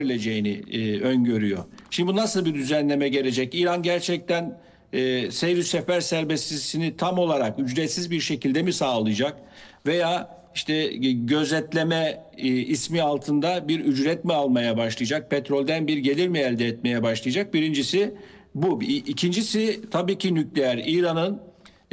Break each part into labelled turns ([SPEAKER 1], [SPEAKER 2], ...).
[SPEAKER 1] verileceğini öngörüyor. Şimdi bu nasıl bir düzenleme gelecek? İran gerçekten seyir sefer serbestisini tam olarak ücretsiz bir şekilde mi sağlayacak? Veya işte gözetleme ismi altında bir ücret mi almaya başlayacak? Petrolden bir gelir mi elde etmeye başlayacak? Birincisi bu. İkincisi tabii ki nükleer. İran'ın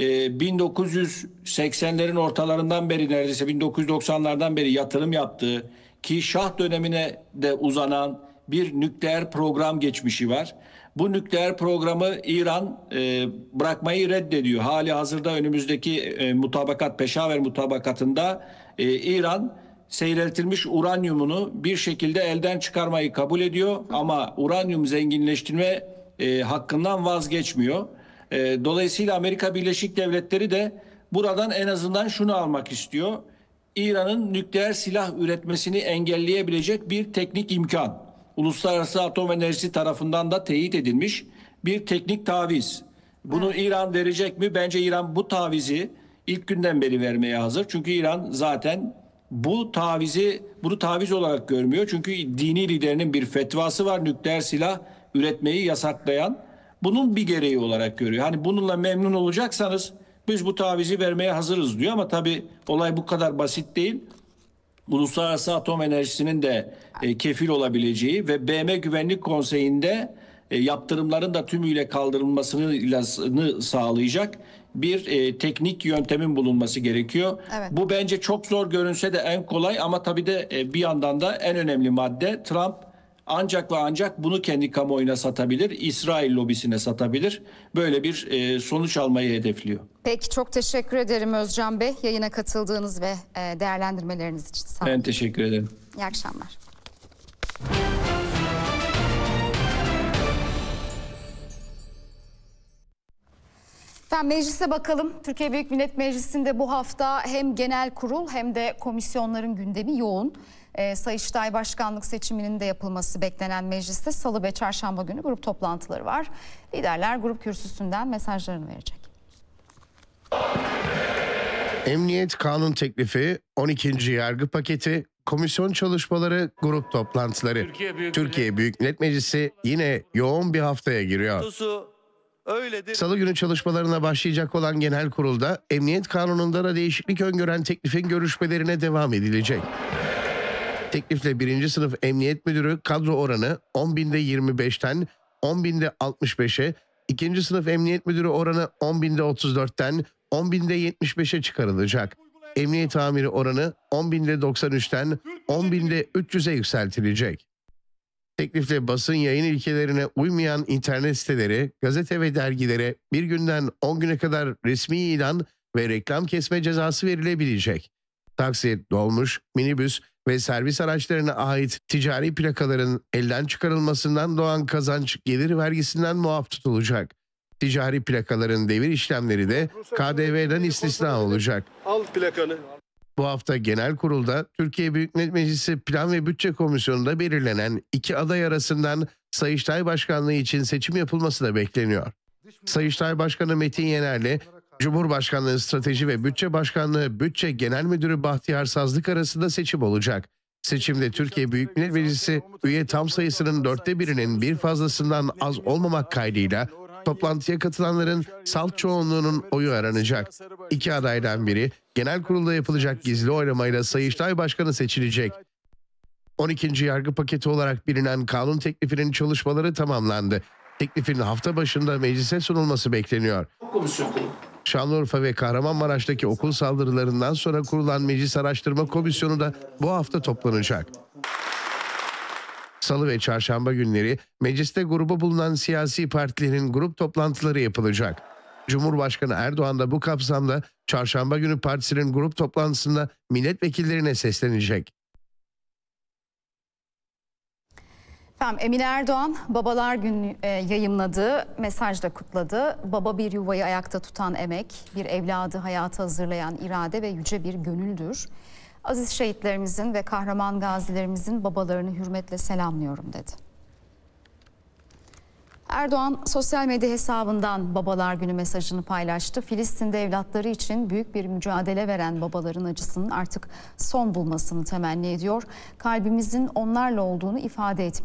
[SPEAKER 1] 1980'lerin ortalarından beri, neredeyse 1990'lardan beri yatırım yaptığı, ki Şah dönemine de uzanan bir nükleer program geçmişi var. Bu nükleer programı İran bırakmayı reddediyor. Hali hazırda önümüzdeki mutabakat, Peşaver mutabakatında İran seyreltilmiş uranyumunu bir şekilde elden çıkarmayı kabul ediyor ama uranyum zenginleştirme hakkından vazgeçmiyor. Dolayısıyla Amerika Birleşik Devletleri de buradan en azından şunu almak istiyor: İran'ın nükleer silah üretmesini engelleyebilecek bir teknik imkan. Uluslararası Atom Enerjisi tarafından da teyit edilmiş bir teknik taviz. Bunu İran verecek mi? Bence İran bu tavizi ilk günden beri vermeye hazır. Çünkü İran zaten bunu taviz olarak görmüyor. Çünkü dini liderinin bir fetvası var, nükleer silah üretmeyi yasaklayan. Bunun bir gereği olarak görüyor. Hani bununla memnun olacaksanız biz bu tavizi vermeye hazırız diyor ama tabii olay bu kadar basit değil. Uluslararası Atom Enerjisi'nin de kefil olabileceği ve BM Güvenlik Konseyi'nde yaptırımların da tümüyle kaldırılmasını sağlayacak bir teknik yöntemin bulunması gerekiyor.
[SPEAKER 2] Evet.
[SPEAKER 1] Bu bence çok zor görünse de en kolay ama tabii de bir yandan da en önemli madde. Trump ancak ve ancak bunu kendi kamuoyuna satabilir, İsrail lobisine satabilir. Böyle bir sonuç almayı hedefliyor.
[SPEAKER 2] Peki, çok teşekkür ederim Özcan Bey, yayına katıldığınız ve değerlendirmeleriniz için. Sağ olun.
[SPEAKER 1] Ben teşekkür ederim.
[SPEAKER 2] İyi akşamlar. Meclise bakalım. Türkiye Büyük Millet Meclisi'nde bu hafta hem genel kurul hem de komisyonların gündemi yoğun. Sayıştay Başkanlık seçiminin de yapılması beklenen mecliste Salı ve Çarşamba günü grup toplantıları var. Liderler grup kürsüsünden mesajlarını verecek.
[SPEAKER 3] Emniyet kanun teklifi, 12. yargı paketi, komisyon çalışmaları, grup toplantıları. Türkiye Büyük Millet Meclisi yine yoğun bir haftaya giriyor. Salı günü çalışmalarına başlayacak olan genel kurulda emniyet kanununda da değişiklik öngören teklifin görüşmelerine devam edilecek. Teklifle 1. sınıf emniyet müdürü kadro oranı 10.000'de 25'ten 10.000'de 65'e, 2. sınıf emniyet müdürü oranı 10.000'de 34'ten 10.000'de 75'e çıkarılacak. Emniyet amiri oranı 10.000'de 93'ten 10.000'de 300'e yükseltilecek. Teklifle basın yayın ilkelerine uymayan internet siteleri, gazete ve dergilere bir günden 10 güne kadar resmi ilan ve reklam kesme cezası verilebilecek. Taksi, dolmuş, minibüs ve servis araçlarına ait ticari plakaların elden çıkarılmasından doğan kazanç gelir vergisinden muaf tutulacak. Ticari plakaların devir işlemleri de KDV'den istisna olacak.
[SPEAKER 4] Al plakanı.
[SPEAKER 3] Bu hafta genel kurulda Türkiye Büyük Millet Meclisi Plan ve Bütçe Komisyonu'nda belirlenen 2 aday arasından Sayıştay Başkanlığı için seçim yapılması da bekleniyor. Sayıştay Başkanı Metin Yener'le Cumhurbaşkanlığı Strateji ve Bütçe Başkanlığı Bütçe Genel Müdürü Bahtiyar Sazlık arasında seçim olacak. Seçimde Türkiye Büyük Millet Meclisi üye tam sayısının 1/4'inin bir fazlasından az olmamak kaydıyla toplantıya katılanların salt çoğunluğunun oyu aranacak. 2 adaydan biri genel kurulda yapılacak gizli oylamayla Sayıştay Başkanı seçilecek. 12. yargı paketi olarak bilinen kanun teklifinin çalışmaları tamamlandı. Teklifin hafta başında meclise sunulması bekleniyor. Şanlıurfa ve Kahramanmaraş'taki okul saldırılarından sonra kurulan Meclis Araştırma Komisyonu da bu hafta toplanacak. Salı ve Çarşamba günleri mecliste gruba bulunan siyasi partilerin grup toplantıları yapılacak. Cumhurbaşkanı Erdoğan da bu kapsamda Çarşamba günü partisinin grup toplantısında milletvekillerine seslenecek.
[SPEAKER 2] Emine Erdoğan Babalar Günü yayımladığı mesajda kutladı. Baba bir yuvayı ayakta tutan emek, bir evladı hayata hazırlayan irade ve yüce bir gönüldür. Aziz şehitlerimizin ve kahraman gazilerimizin babalarını hürmetle selamlıyorum dedi. Erdoğan sosyal medya hesabından Babalar Günü mesajını paylaştı. Filistin'de evlatları için büyük bir mücadele veren babaların acısının artık son bulmasını temenni ediyor. Kalbimizin onlarla olduğunu ifade etmek